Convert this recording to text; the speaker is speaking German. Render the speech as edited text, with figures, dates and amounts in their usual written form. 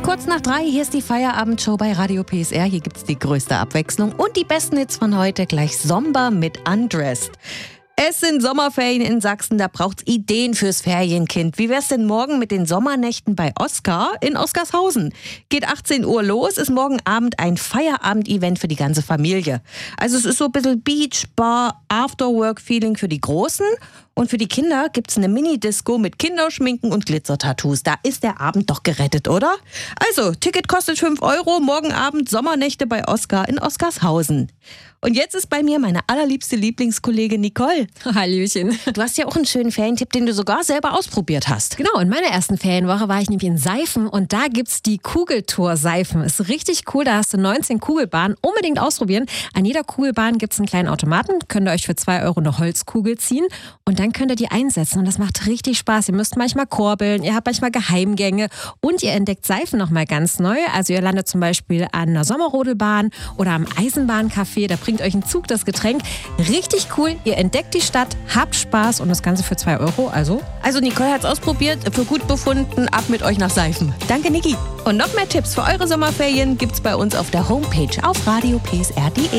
Kurz nach 3, hier ist die Feierabendshow bei Radio PSR. Hier gibt's die größte Abwechslung und die besten Hits von heute. Gleich Somber mit Undressed. Es sind Sommerferien in Sachsen, da braucht's Ideen fürs Ferienkind. Wie wär's denn morgen mit den Sommernächten bei Oskar in Oskarshausen? Geht 18 Uhr los, ist morgen Abend ein Feierabend-Event für die ganze Familie. Also es ist so ein bisschen Beach, Bar, After-Work-Feeling für die Großen. Und für die Kinder gibt's eine Mini-Disco mit Kinderschminken und Glitzertattoos. Da ist der Abend doch gerettet, oder? Also, Ticket kostet 5 €, morgen Abend Sommernächte bei Oskar in Oskarshausen. Und jetzt ist bei mir meine allerliebste Lieblingskollegin Nicole. Hallöchen. Du hast ja auch einen schönen Ferientipp, den du sogar selber ausprobiert hast. Genau, in meiner ersten Ferienwoche war ich nämlich in Seifen und da gibt's die Kugeltour-Seifen. Ist richtig cool, da hast du 19 Kugelbahnen. Unbedingt ausprobieren. An jeder Kugelbahn gibt's einen kleinen Automaten. Könnt ihr euch für 2 € eine Holzkugel ziehen und dann könnt ihr die einsetzen und das macht richtig Spaß. Ihr müsst manchmal korbeln, ihr habt manchmal Geheimgänge und ihr entdeckt Seifen nochmal ganz neu. Also ihr landet zum Beispiel an einer Sommerrodelbahn oder am Eisenbahncafé. Da bringt euch ein Zug das Getränk. Richtig cool. Ihr entdeckt die Stadt, habt Spaß und das Ganze für 2 €. Also Nicole hat's ausprobiert, für gut befunden, ab mit euch nach Seifen. Danke, Niki. Und noch mehr Tipps für eure Sommerferien gibt's bei uns auf der Homepage auf radiopsr.de.